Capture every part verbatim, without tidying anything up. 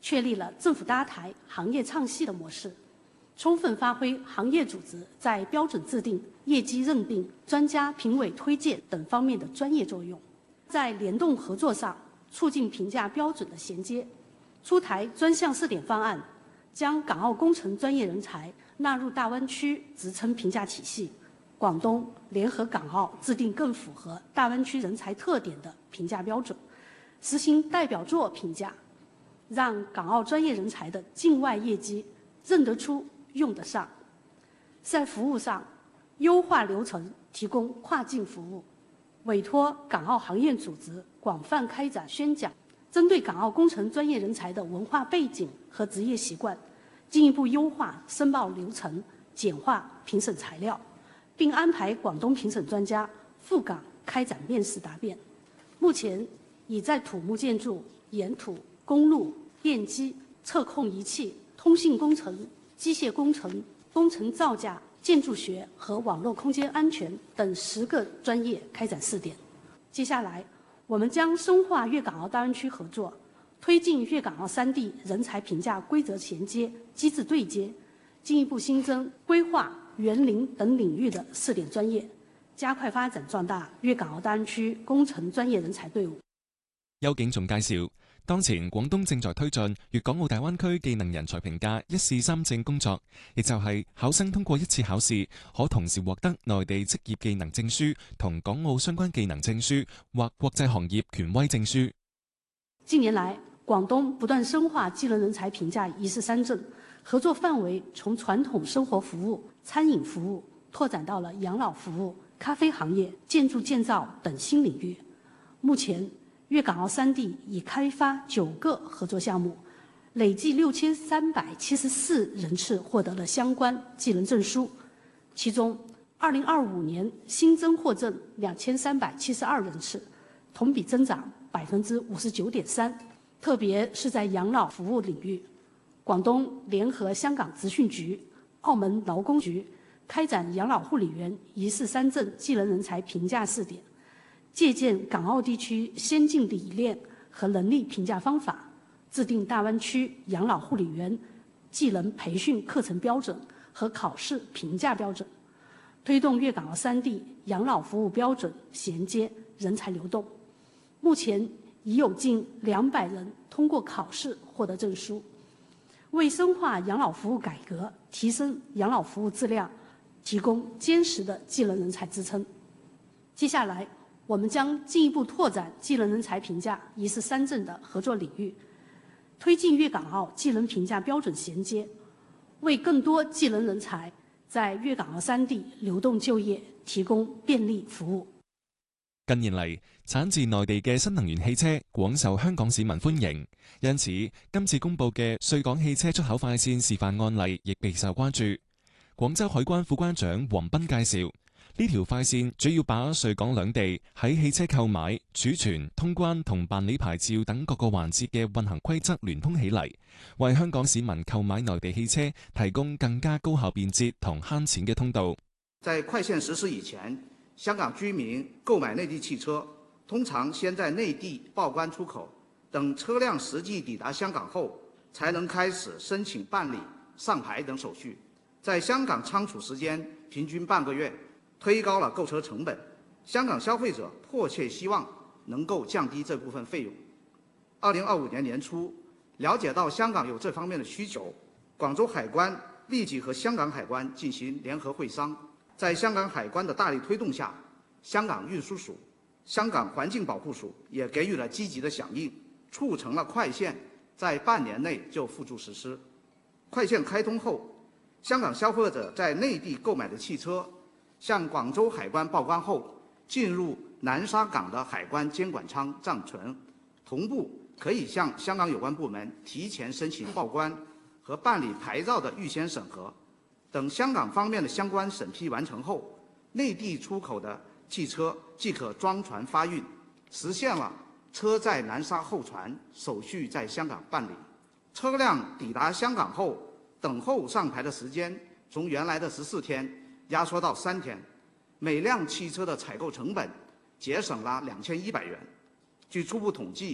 确立了政府搭台、行业唱戏的模式，充分发挥行业组织在标准制定、业绩认定、专家评委推荐等方面的专业作用，在联动合作上促进评价标准的衔接，出台专项试点方案，将港澳工程专业人才纳入大湾区职称评价体系。广东联合港澳制定更符合大湾区人才特点的评价标准，实行代表作评价，让港澳专业人才的境外业绩认得出、用得上。在服务上，优化流程，提供跨境服务，委托港澳行业组织广泛开展宣讲，针对港澳工程专业人才的文化背景和职业习惯，进一步优化申报流程，简化评审材料，并安排广东评审专家赴港开展面试答辩。目前已在土木建筑、岩土、公路、电机、测控仪器、通信工程、机械工程、工程造价、建筑学和网络空间安全等十个专业开展试点。接下来，我们将深化粤港澳大湾区合作，推进粤港澳三地人才评价规则衔接、机制对接，进一步新增规划、园林等领域的试点专业，加快發展壯大粵港澳大灣區工程專業人才隊伍。 邱景仲介紹，當前廣東正在推進粵港澳大灣區技能人才評價一試三證工作，亦就係考生通過一次考試，可同時獲得內地職業技能證書同港澳相關技能證書或國際行業權威證書。 近年來，廣東不斷深化技能人才評價一試三證，合作範圍從傳統生活服務、餐飲服務拓展到了養老服務、咖啡行業、建築建造等新領域。目前，粵港澳三地已開發九個合作項目，累計六千三百七十四人次獲得了相關技能證書。其中，二零二五年新增獲證兩千三百七十二人次，同比增長百分之五十九點三。特別是在養老服務領域，廣東聯合香港職訓局、澳門勞工局開展養老護理員一試三證技能人才評價試點，借鑑港澳地區先進理念和能力評價方法，制定大灣區養老護理員技能培訓課程標準和考試評價標準，推動粵港澳三地養老服務標準銜接人才流動。目前已有近兩百人通過考試獲得證書，為深化養老服務改革、提升養老服務質量，提供堅實的技能人才支撐。接下來，我們將進一步拓展技能人才評價一試三證的合作領域，推進粵港澳技能評價標準銜接，為更多技能人才在粵港澳三地流動就業提供便利服務。 近年嚟，產自內地嘅新能源汽車廣受香港市民歡迎，因此今次公佈嘅穗港汽車出口快線示範案例亦備受關注。廣州海關副關長黃斌介紹，呢條快線主要把穗港兩地喺汽車購買、儲存、通關同辦理牌照等各個環節嘅運行規則聯通起嚟，為香港市民購買內地汽車提供更加高效便捷同慳錢嘅通道。 在快線實施以前，香港居民購買內地汽車，通常先在內地報關出口，等車輛實際抵達香港後，才能開始申請辦理、上牌等手續。在香港倉儲時間平均半個月，推高了購車成本。香港消費者迫切希望能夠降低這部分費用。二零二五年年初，了解到香港有這方面的需求，廣州海關立即和香港海關進行聯合會商。在香港海關的大力推動下，香港運輸署、香港環境保護署也給予了積極的響應，促成了快線在半年內就付諸實施。快線開通後，香港消費者在內地購買的汽車，向廣州海關報關後，進入南沙港的海關監管倉暫存，同步可以向香港有關部門提前申請報關和辦理牌照的預先審核。等香港方面的相關審批完成後，內地出口的汽車即可裝船發運，實現了車在南沙候船，手續在香港辦理。車輛抵達香港後，等候上牌的時間從原來的十四天壓縮到三天，每輛汽車的採購成本節省了兩千一百元。據初步統計，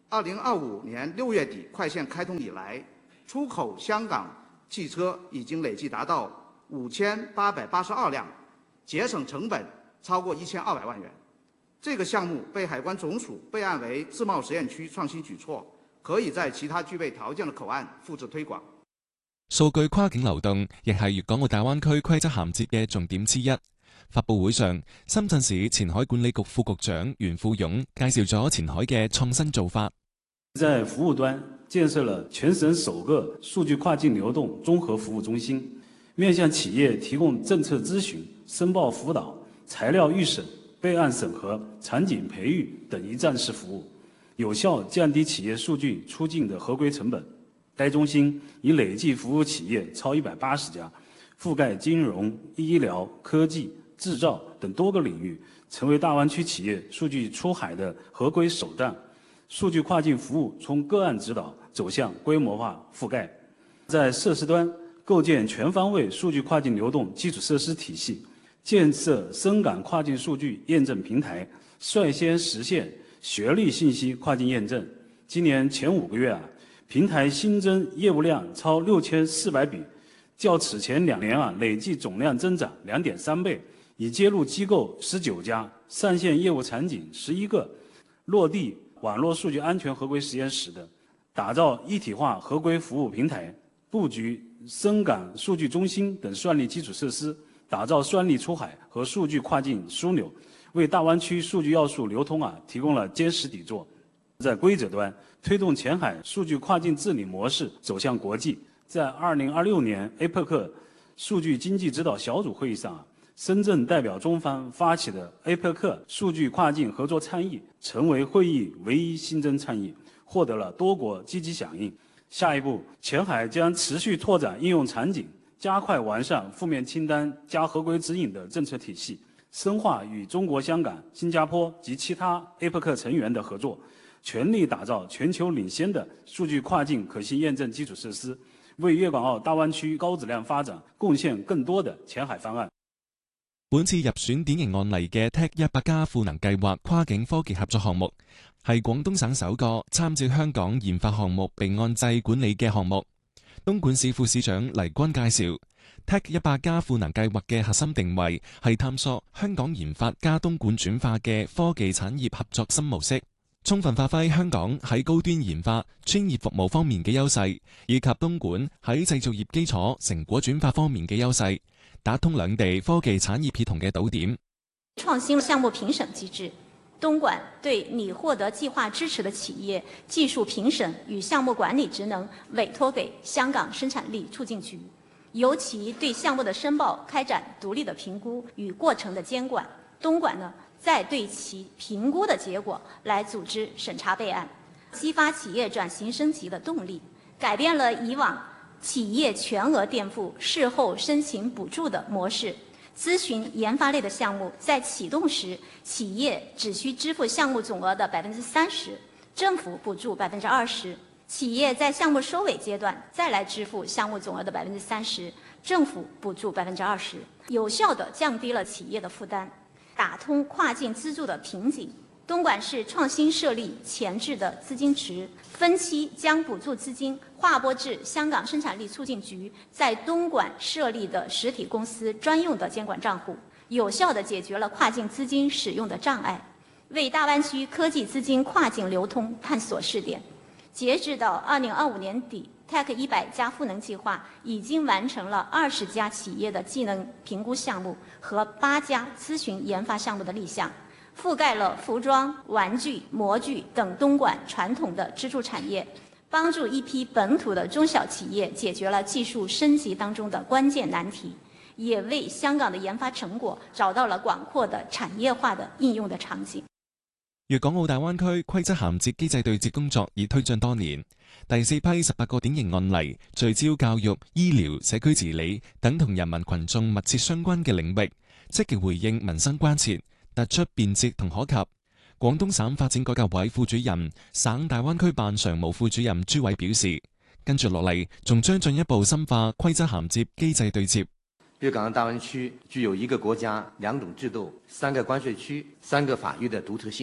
二零二五年六月底快线开通以来，出口香港汽车已经累计达到五千八百八十二辆，节省成本超过一千二百万元。这个项目被海关总署备案为自贸实验区创新举措，可以在其他具備條件嘅口岸複製推廣。 數據跨境流動亦係粵港澳大灣區規則銜接嘅重點之一。發佈會上，深圳市前海管理局副局長袁富勇介紹咗前海嘅創新做法。 在服務端建設了全省首個數據跨境流動綜合服務中心，面向企業提供政策諮詢、申報輔導、材料預審、備案審核、場景培育等一站式服務，有效降低企業數據出境的合規成本。該中心已累計服務企業超一百八十家，覆蓋金融、醫療、科技、製造等多個領域，成為大灣區企業數據出海的合規手段。數據跨境服務從個案指導走向規模化覆蓋。在設施端，構建全方位數據跨境流動基礎設施體系，建設深港跨境數據驗證平台，率先實現學歷信息跨境驗證。今年前五個月啊，平台新增業務量超六千四百筆，較此前兩年啊累計總量增長兩點三倍，已接入機構十九家，上線業務場景十一個，落地網絡數據安全合規實驗室的，打造一體化合規服務平台，佈局深港數據中心等算力基礎設施，打造算力出海和數據跨境樞紐，為大灣區數據要素流通啊提供了堅實底座。在規則端，推動前海數據跨境治理模式走向國際。在二零二六年 A P E C 數據經濟指導小組會議上，深圳代表中方發起的 A P E C 數據跨境合作倡議成為會議唯一新增倡議，獲得了多國積極響應。下一步，前海將持續拓展應用場景，加快完善負面清單加合規指引的政策體系，深化與中國香港、新加坡及其他 A P E C 成員的合作，全力打造全球領先的數據跨境可信驗證基礎設施，為粵港澳大灣區高質量發展貢獻更多的前海方案。 本次入選典型案例嘅 Tech 一百加賦能計劃跨境科技合作項目，係廣東省首個參照香港研發項目被按制管理嘅項目。東莞市副市長黎軍介紹 ，Tech 一百加賦能計劃嘅核心定位係探索香港研發加東莞轉化嘅科技產業合作新模式。充分發揮香港喺高端研發、專業服務方面嘅優勢，以及東莞喺製造業基礎成果轉化方面嘅優勢，打通兩地科技產業協同嘅島點。 創新項目評審機制，東莞對擬獲得計劃支持的企業技術評審與項目管理職能委託給香港生產力促進局，由其對項目的申報開展獨立的評估與過程的監管。東莞呢，再對其評估的結果來組織審查備案，激發企業轉型升級的動力，改變了以往企業全額墊付、事後申請補助的模式。諮詢研發類的項目在啟動時，企業只需支付項目總額的百分之三十，政府補助百分之二十；企業在項目收尾階段再來支付項目總額的百分之三十，政府補助百分之二十，有效地降低了企業的負擔。打通跨境資助的瓶頸，東莞市創新設立前置的資金池，分期將補助資金劃撥至香港生產力促進局在東莞設立的實體公司專用的監管賬戶，有效地解決了跨境資金使用的障礙，為大灣區科技資金跨境流通探索試點。截至到二零二五年底，Tech 一百加賦能計劃已經完成了二十家企業的技能評估項目和八家諮詢研發項目的立項，覆蓋了服裝、玩具、模具等東莞傳統的支柱產業，幫助一批本土的中小企業解決了技術升級當中的關鍵難題，也為香港的研發成果找到了廣闊的產業化的應用的場景。 粵港澳大灣區規則銜接機制對接工作已推進多年，第四批十八個典型案例聚焦教育、醫療、社區治理等同人民群眾密切相關嘅領域，積極回應民生關切，突出便捷同可及。廣東省發展改革委副主任、省大灣區辦常務副主任朱偉表示，跟住落嚟仲將進一步深化規則銜接機制對接。 粵港澳大灣區具有一個國家兩種制度、三個關稅區、三個法律的獨特性。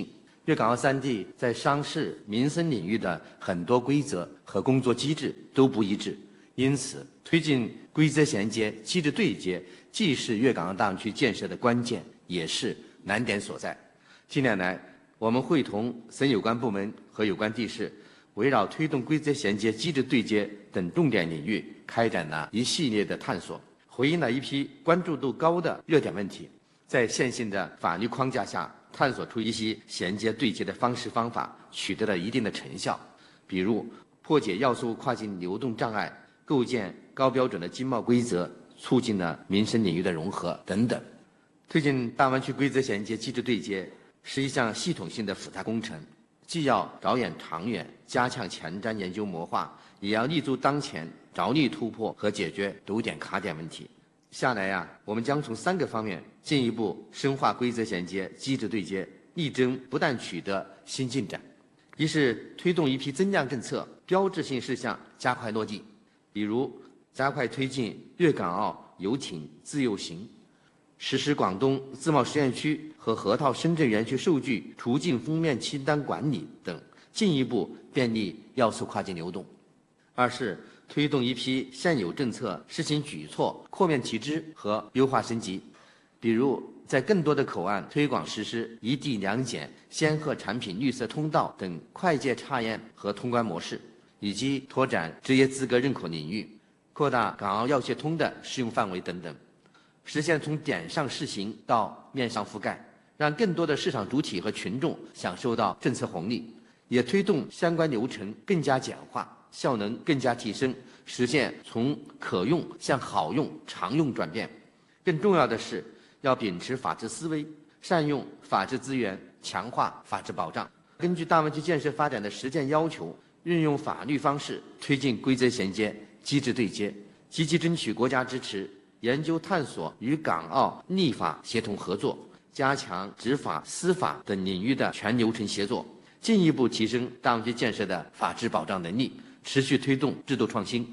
粤港澳三地在商事、民生领域的很多规则和工作机制都不一致，因此推进规则衔接、机制对接，既是粤港澳大湾区建设的关键，也是难点所在。近年来，我们会同省有关部门和有关地市，围绕推动规则衔接、机制对接等重点领域，开展了一系列的探索，回应了一批关注度高的热点问题，在现行的法律框架下，探索出一些衔接对接的方式方法，取得了一定的成效。比如，破解要素跨境流动障碍，构建高标准的经贸规则，促进了民生领域的融合等等。推进大湾区规则衔接、机制对接是一项系统性的复杂工程，既要着眼长远，加强前瞻研究谋划，也要立足当前，着力突破和解决堵点卡点问题。下来呀、啊，我们将从三个方面进一步深化规则衔接、机制对接，力争不但取得新进展。一是推动一批增量政策标志性事项加快落地，比如加快推进粤港澳游艇自由行，实施广东自贸试验区和河套深圳园区数据途径封面清单管理等，进一步便利要素跨境流动。二是推动一批现有政策施行举措扩面提质和优化升级，比如在更多的口岸推广实施一地两检、仙鹤产品绿色通道等快捷查验和通关模式，以及拓展职业资格认可领域，扩大港澳药协通的适用范围等等，实现从点上试行到面上覆盖，让更多的市场主体和群众享受到政策红利，也推动相关流程更加简化，效能更加提升，实现从可用向好用、常用转变。更重要的是，要秉持法治思维，善用法治资源，强化法治保障。根据大湾区建设发展的实践要求，运用法律方式推进规则衔接、机制对接，积极争取国家支持，研究探索与港澳立法协同合作，加强执法、司法等领域的全流程协作，进一步提升大湾区建设的法治保障能力，持续推动制度创新。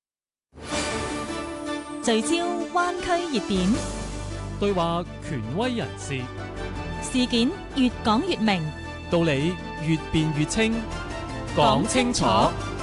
聚焦灣區熱點， 對話權威人士， 事件越講越明， 道理越辯越清，講清楚。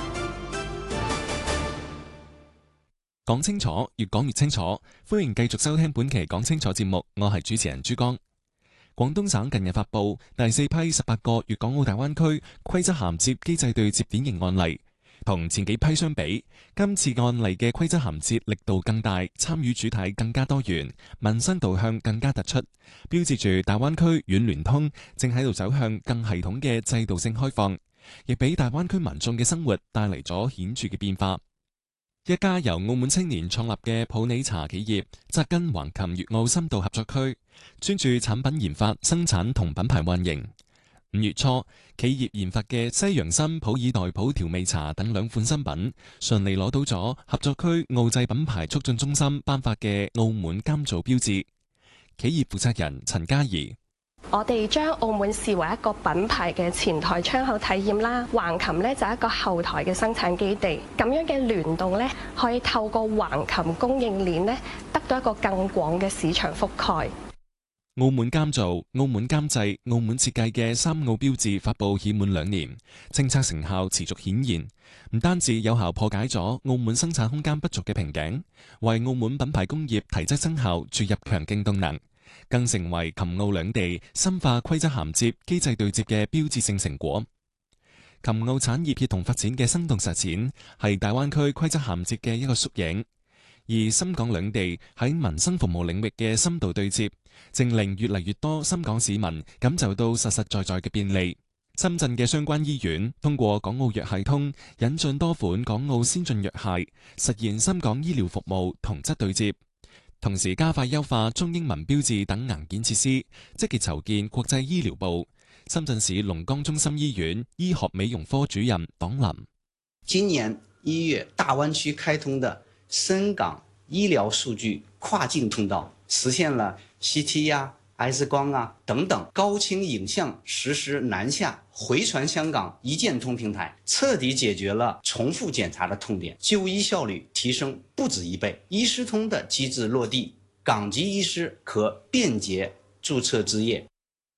講清楚，越講越清楚。歡迎繼續收聽本期講清楚節目，我係主持人朱江。廣東省近日發布第四批十八個粵港澳大灣區規則銜接機制對接典型案例。同前幾批相比，今次案例嘅規則銜接力度更大，參與主體更加多元，民生導向更加突出，標誌住大灣區軟聯通正喺度走向更系統嘅制度性開放，亦俾大灣區民眾嘅生活帶嚟咗顯著嘅變化。一家由澳門青年創立嘅普洱茶企業，扎根橫琴粵澳深度合作區，專注產品研發、生產同品牌運營。五月初，企業研發嘅西洋參普洱代普調味茶等兩款新品，順利攞到咗合作區澳製品牌促進中心頒發嘅澳門監造標誌。企業負責人陳嘉怡： 我哋將澳門視為一個品牌嘅前台窗口體驗啦，橫琴呢就係一個後台嘅生產基地，咁樣嘅聯動呢，可以透過橫琴供應鏈呢，得到一個更廣嘅市場覆蓋。 澳門監造、澳門監製、澳門設計嘅三澳標誌發布已滿兩年，政策成效持續顯現，唔單止有效破解咗澳門生產空間不足嘅瓶頸，為澳門品牌工業提質增效注入強勁動能，更成為琴澳兩地深化規則銜接、機制對接嘅標誌性成果。琴澳產業協同發展嘅生動實踐，係大灣區規則銜接嘅一個縮影。而深港兩地喺民生服務領域嘅深度對接，正令越嚟越多深港市民感受到實實在在嘅便利。深圳嘅相關醫院通過港澳藥系通引進多款港澳先進藥械，實現深港醫療服務同質對接，同時加快優化中英文標誌等硬件設施，積極籌建國際醫療部。深圳市龍崗中心醫院醫學美容科主任黨林： 今年一月，大灣區開通的深港醫療數據跨境通道，實現了 C T 啊、X 光啊等等高清影像實時南下回傳香港一鍵通平台，徹底解決了重複檢查的痛點，就醫效率提升不止一倍。醫師通的機制落地，港籍醫師可便捷註冊執業。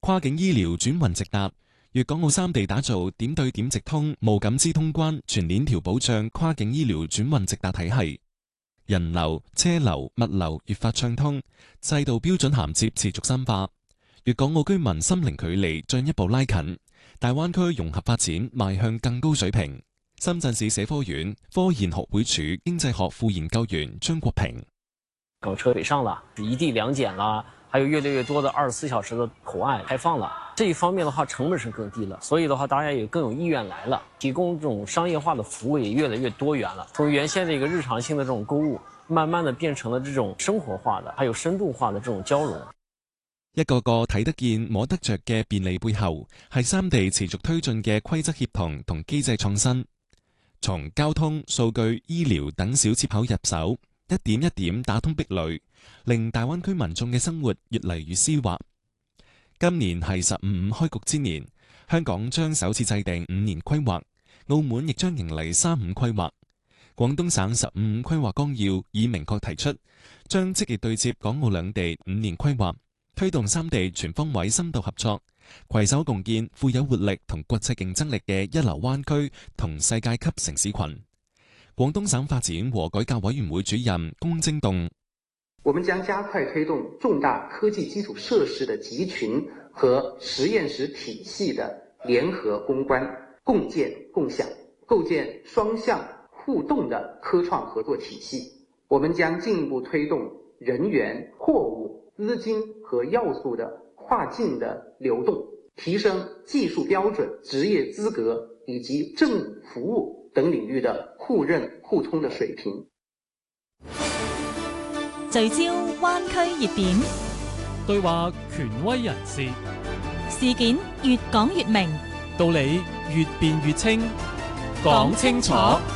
跨境醫療轉運直達，粵港澳三地打造點對點直通、無感知通關、全鏈條保障跨境醫療轉運直達體系，人流、車流、物流越發暢通，制度標準銜接持續深化，粵港澳居民心靈距離進一步拉近，大灣區融合發展邁向更高水平。深圳市社科院科研學會處經濟學副研究員張國平： 港車北上了，一地兩檢啦，還有越來越多的二十四小時的口岸開放了，這一方面的話成本是更低了，所以的話大家也更有意願來了，提供這種商業化的服務也越來越多元了。從原先的一個日常性的這種購物，慢慢的變成了這種生活化的，還有深度化的這種交融。 一個個睇得見摸得着嘅便利背後，係三地持續推進嘅規則協同同機制創新。從交通、數據、醫療等小切口入手，一點一點打通壁壘，令大灣區民眾嘅生活越嚟越絲滑。今年係十五五開局之年，香港將首次制定五年規劃，澳門亦將迎嚟三五規劃。廣東省十五五規劃綱要已明確提出，將積極對接港澳兩地五年規劃，推動三地全方位深度合作，攜手共建富有活力同國際競爭力嘅一流灣區同世界級城市群。廣東省發展和改革委員會主任龔精棟： 我們將加快推動重大科技基礎設施的集群和實驗室體系的聯合攻關，共建共享，構建雙向互動的科創合作體系。我們將進一步推動人員、貨物、資金和要素的跨境的流動，提升技術標準、職業資格以及政務服務等領域的互認互通的水平。 聚焦灣區熱點， 對話權威人士， 事件越講越明， 道理越辯越清，講清楚。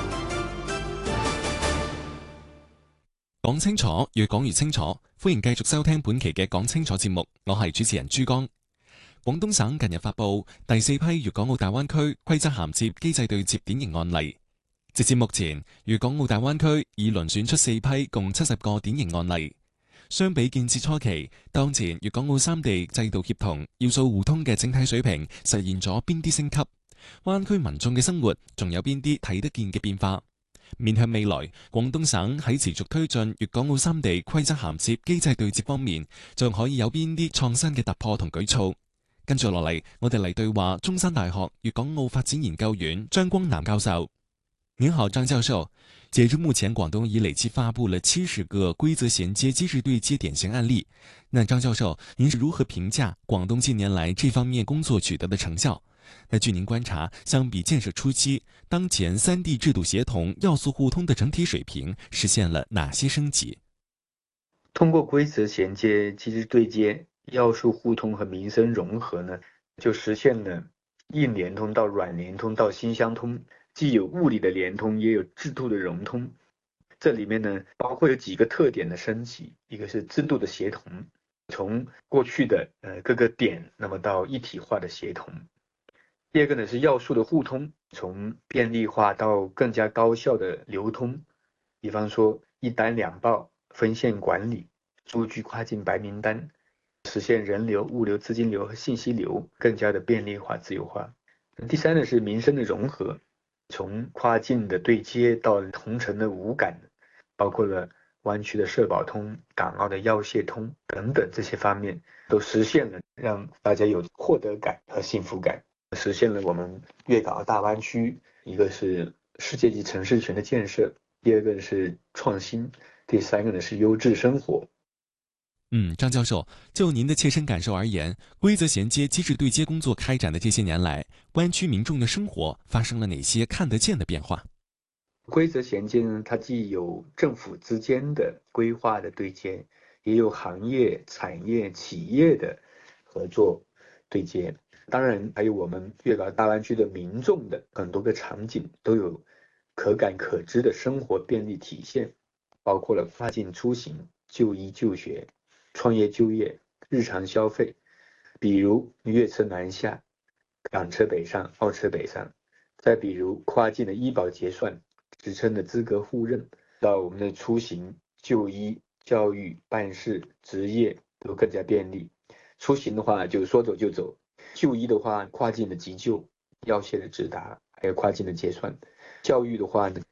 講清楚，越講越清楚。歡迎繼續收聽本期嘅講清楚節目，我係主持人朱剛。廣東省近日發布第四批粵港澳大灣區規則銜接機制對接典型案例。直至目前，粵港澳大灣區已遴選出四批共七十個典型案例。相比建設初期，當前粵港澳三地制度協同、要素互通嘅整體水平實現咗邊啲升級？灣區民眾嘅生活仲有邊啲睇得見嘅變化？面向未來，廣東省喺持續推進粵港澳三地規則銜接機制對接方面，仲可以有邊啲創新嘅突破同舉措？跟住落嚟，我哋嚟對話中山大學粵港澳發展研究院張光南教授。您好，張教授。截至目前，廣東已累計發布了七十個規則銜接機制對接典型案例。那張教授，您是如何評價廣東近年來這方面工作取得的成效？那據您觀察，相比建設初期，當前三地制度協同、要素互通的整體水平實現了哪些升級？ 通過規則銜接、機制對接、要素互通和民生融合呢，就實現了硬聯通到軟聯通到心相通，既有物理的聯通，也有制度的融通。這裡面呢，包括有幾個特點的升級，一個是制度的協同，從過去的呃各個點，那麼到一體化的協同。第二個呢是要素的互通，從便利化到更加高效的流通，比方說一單兩報、分線管理、數據跨境白名單，實現人流、物流、資金流和信息流更加的便利化、自由化。第三呢是民生的融合，從跨境的對接到同城的無感，包括了灣區的社保通、港澳的藥械通等等這些方面，都實現了讓大家有獲得感和幸福感。實現了我們粵港澳大灣區，一個是世界級城市群的建設，第二個是創新，第三個呢是優質生活。 嗯，張教授，就您的切身感受而言，規則銜接、機制對接工作開展的這些年來，灣區民眾的生活發生了哪些看得見的變化？ 規則銜接呢，它既有政府之間的規劃的對接，也有行業、產業、企業的合作對接。當然還有我們粵港澳大灣區的民眾的很多個場景都有可感可知的生活便利體現，包括了跨境出行、就醫就學、創業就業、日常消費，比如粵車南下、港車北上、澳車北上，再比如跨境的醫保結算、職稱的資格互認，到我們的出行、就醫、教育、辦事、職業都更加便利。 出行的话就说走就走，就医的话跨境的急救、药械的直达，还有跨境的结算。教育的话呢，